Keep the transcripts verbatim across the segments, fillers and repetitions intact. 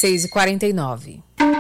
seis e quarenta e nove.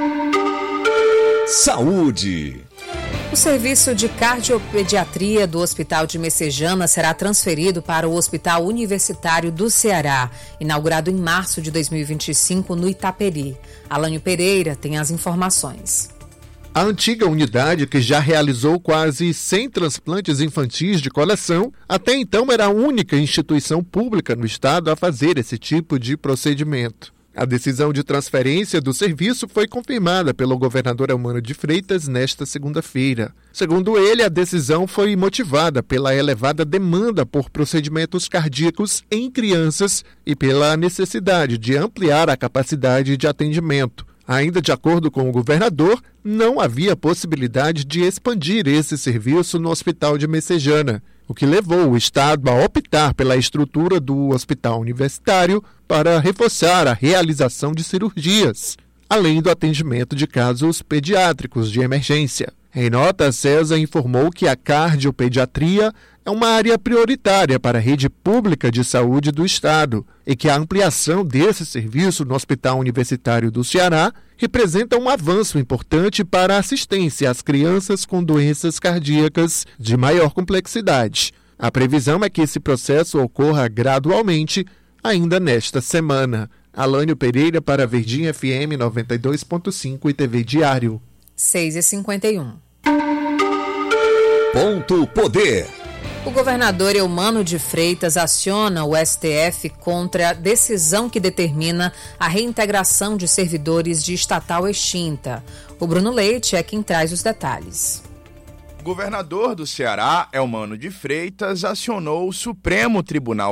Saúde. O serviço de cardiopediatria do Hospital de Messejana será transferido para o Hospital Universitário do Ceará, inaugurado em março de dois mil e vinte e cinco no Itaperi. Alânio Pereira tem as informações. A antiga unidade, que já realizou quase cem transplantes infantis de coração, até então era a única instituição pública no estado a fazer esse tipo de procedimento. A decisão de transferência do serviço foi confirmada pelo governador Eumano de Freitas nesta segunda-feira. Segundo ele, a decisão foi motivada pela elevada demanda por procedimentos cardíacos em crianças e pela necessidade de ampliar a capacidade de atendimento. Ainda de acordo com o governador, não havia possibilidade de expandir esse serviço no Hospital de Messejana, o que levou o Estado a optar pela estrutura do Hospital Universitário para reforçar a realização de cirurgias, além do atendimento de casos pediátricos de emergência. Em nota, a CESA informou que a cardiopediatria é uma área prioritária para a rede pública de saúde do Estado e que a ampliação desse serviço no Hospital Universitário do Ceará representa um avanço importante para a assistência às crianças com doenças cardíacas de maior complexidade. A previsão é que esse processo ocorra gradualmente ainda nesta semana. Alânio Pereira para Verdinha F M noventa e dois ponto cinco e T V Diário. seis e cinquenta e um. Ponto Poder. O governador Eumano de Freitas aciona o S T F contra a decisão que determina a reintegração de servidores de estatal extinta. O Bruno Leite é quem traz os detalhes. O governador do Ceará, Eumano de Freitas, acionou o Supremo Tribunal